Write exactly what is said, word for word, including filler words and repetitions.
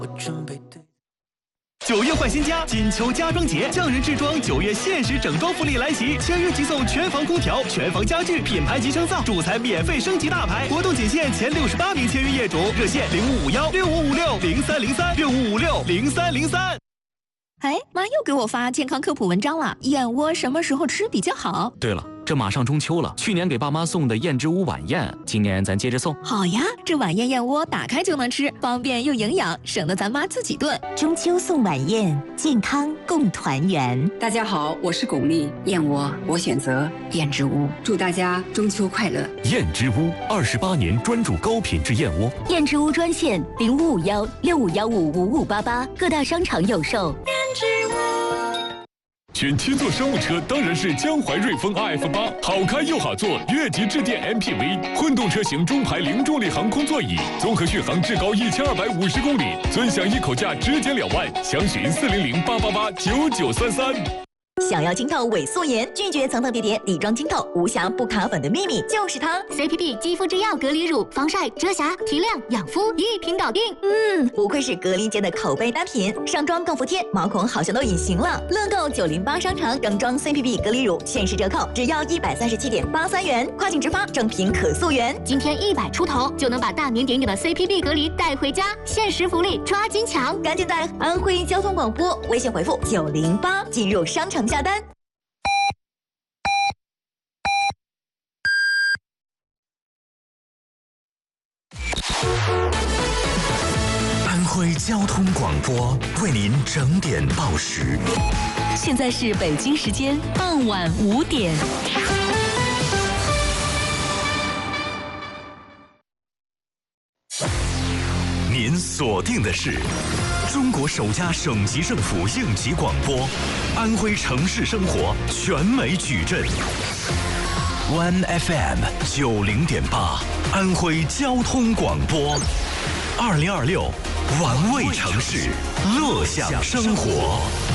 九月换新家，金秋家装节，匠人制装九月限时整装福利来袭，签约即送全房空调、全房家具，品牌级升造，主材免费升级大牌。活动仅限前六十八名签约业主，热线零五五幺六五五六零三零三六五五六零三零三。 哎，妈又给我发健康科普文章了，燕窝什么时候吃比较好？ 对了，这马上中秋了，去年给爸妈送的燕之屋晚宴，今年咱接着送。 好呀，这晚宴燕窝打开就能吃，方便又营养，省得咱妈自己炖。 中秋送晚宴，健康共团圆。 大家好，我是巩俐，燕窝我选择燕之屋，祝大家中秋快乐。 燕之屋二十八年专注高品质燕窝。 燕之屋专线零五五幺六五幺五五五八八，各大商场有售。 选七座商务车当然是江淮瑞风 R F 八，好开又好坐，越级致电 M P V， 混动车型中排零重力航空座椅，综合续航至高一千二百五十公里，尊享一口价直减两万，详询四零零八八八九九三三。 想要清透伪素颜，拒绝层层叠叠底妆清透，无瑕不卡粉的秘密就是它 C P B 肌肤之钥隔离乳，防晒、遮瑕、提亮、养肤一瓶搞定。 嗯，不愧是隔离间的口碑单品，上妆更服帖，毛孔好像都隐形了。乐购九零八商城整装 C P B 隔离乳限时折扣，只要一百三十七点八三元，跨境直发，正品可溯源。 今天一百出头就能把大名鼎鼎的 C P B 隔离带回家，限时福利抓紧抢！ 赶紧在安徽交通广播微信回复九零八进入商城下单。 安徽交通广播为您整点报时， 现在是北京时间傍晚五点。 您锁定的是中国首家省级政府应急广播，安徽城市生活全美矩阵 ，One F M 九零点八，安徽交通广播，二零二六，玩味城市，乐享生活。